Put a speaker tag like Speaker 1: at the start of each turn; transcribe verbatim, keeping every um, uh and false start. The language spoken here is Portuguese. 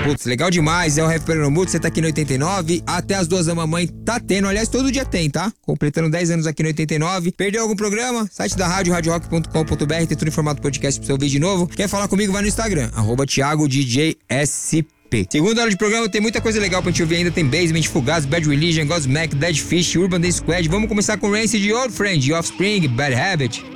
Speaker 1: Putz, legal demais, é o Rap Pernambuco, você tá aqui no oitenta e nove, até as duas da mamãe tá tendo, aliás, todo dia tem, tá? Completando dez anos aqui no oitenta e nove. Perdeu algum programa? Site da rádio, rádio rock ponto com ponto b r, tem tudo em formato podcast pra você ouvir de novo. Quer falar comigo? Vai no Instagram, arroba Thiago D J S P. Segunda hora de programa, tem muita coisa legal pra gente ouvir ainda, tem Basement, Fugaz, Bad Religion, Godsmack, Dead Fish, Urban Day Squad. Vamos começar com Rancid, Old Friend, Offspring, Bad Habit.